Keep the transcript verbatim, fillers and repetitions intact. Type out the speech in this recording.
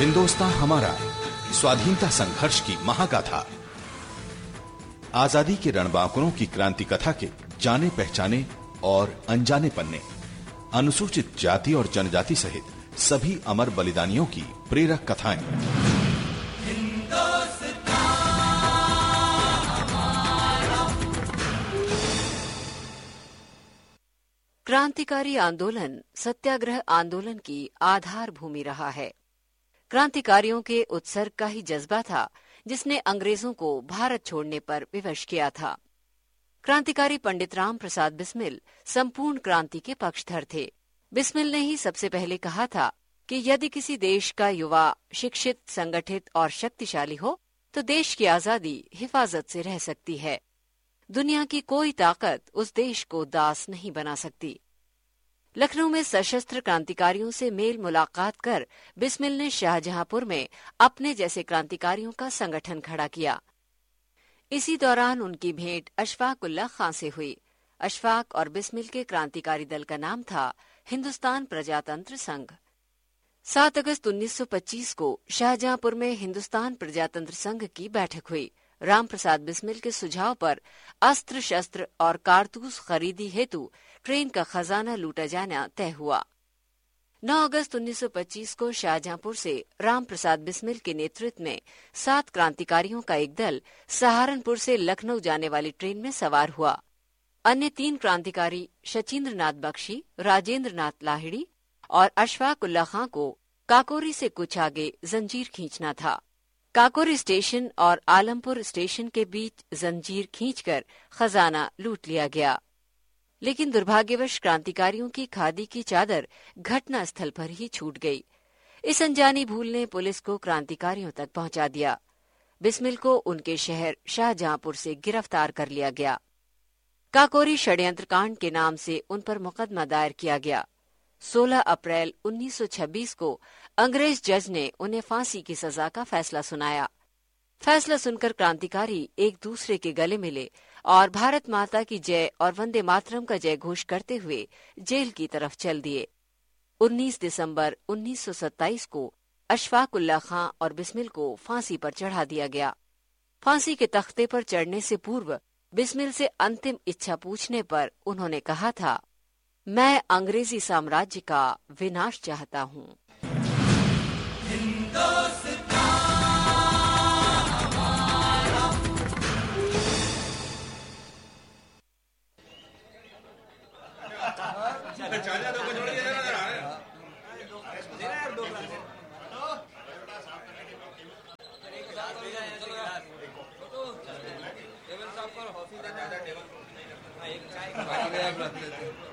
हिंदुस्तान हमारा, स्वाधीनता संघर्ष की महागाथा। आजादी के रणबांकुरों की क्रांति कथा के जाने पहचाने और अनजाने पन्ने, अनुसूचित जाति और जनजाति सहित सभी अमर बलिदानियों की प्रेरक कथाएं। क्रांतिकारी आंदोलन सत्याग्रह आंदोलन की आधार भूमि रहा है। क्रांतिकारियों के उत्सर्ग का ही जज्बा था जिसने अंग्रेजों को भारत छोड़ने पर विवश किया था। क्रांतिकारी पंडित राम प्रसाद बिस्मिल संपूर्ण क्रांति के पक्षधर थे। बिस्मिल ने ही सबसे पहले कहा था कि यदि किसी देश का युवा शिक्षित, संगठित और शक्तिशाली हो तो देश की आजादी हिफाजत से रह सकती है। दुनिया की कोई ताकत उस देश को दास नहीं बना सकती। लखनऊ में सशस्त्र क्रांतिकारियों से मेल मुलाकात कर बिस्मिल ने शाहजहांपुर में अपने जैसे क्रांतिकारियों का संगठन खड़ा किया। इसी दौरान उनकी भेंट अशफाक उल्लाह खां से हुई। अशफाक और बिस्मिल के क्रांतिकारी दल का नाम था हिंदुस्तान प्रजातंत्र संघ। सात अगस्त उन्नीस सौ पच्चीस को शाहजहांपुर में हिंदुस्तान प्रजातंत्र संघ की बैठक हुई। राम प्रसाद बिस्मिल के सुझाव पर अस्त्र शस्त्र और कारतूस खरीदी हेतु ट्रेन का खजाना लूटा जाना तय हुआ। नौ अगस्त उन्नीस सौ पच्चीस को शाहजहांपुर से राम प्रसाद बिस्मिल के नेतृत्व में सात क्रांतिकारियों का एक दल सहारनपुर से लखनऊ जाने वाली ट्रेन में सवार हुआ। अन्य तीन क्रांतिकारी शचीन्द्र नाथ बख्शी, राजेंद्र नाथ लाहिड़ी और अशफाक उल्लाह खां को काकोरी से कुछ आगे जंजीर खींचना था। काकोरी स्टेशन और आलमपुर स्टेशन के बीच जंजीर खींचकर खजाना लूट लिया गया। लेकिन दुर्भाग्यवश क्रांतिकारियों की खादी की चादर घटना स्थल पर ही छूट गई। इस अनजानी भूल ने पुलिस को क्रांतिकारियों तक पहुंचा दिया। बिस्मिल को उनके शहर शाहजहांपुर से गिरफ्तार कर लिया गया। काकोरी षड्यंत्र कांड के नाम से उन पर मुकदमा दायर किया गया। सोलह अप्रैल उन्नीस सौ छब्बीस को अंग्रेज जज ने उन्हें फांसी की सजा का फैसला सुनाया। फैसला सुनकर क्रांतिकारी एक दूसरे के गले मिले और भारत माता की जय और वंदे मातरम का जय घोष करते हुए जेल की तरफ चल दिए। उन्नीस दिसंबर उन्नीस सौ सत्ताईस को अशफाक उल्लाह खां और बिस्मिल को फांसी पर चढ़ा दिया गया। फांसी के तख्ते पर चढ़ने से पूर्व बिस्मिल से अंतिम इच्छा पूछने पर उन्होंने कहा था, मैं अंग्रेजी साम्राज्य का विनाश चाहता हूँ। टेबल साफ करो, हॉफी ज़्यादा टेबल। हाँ, एक चाय का